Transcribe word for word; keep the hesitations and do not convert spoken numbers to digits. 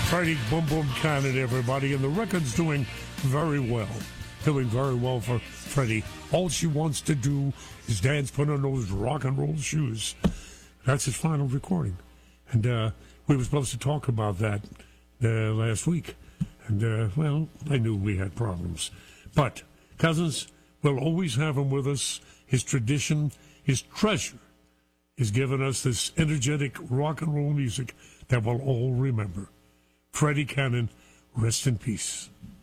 Freddie Boom Boom Cannon, everybody, and the record's doing very well. Doing very well for Freddie. All she wants to do is dance, put on those rock and roll shoes. That's his final recording. And uh, we were supposed to talk about that uh, last week. And, uh, well, I knew we had problems. But, Cousins, we'll always have him with us. His tradition, his treasure, has given us this energetic rock and roll music that we'll all remember. Freddie Cannon, rest in peace.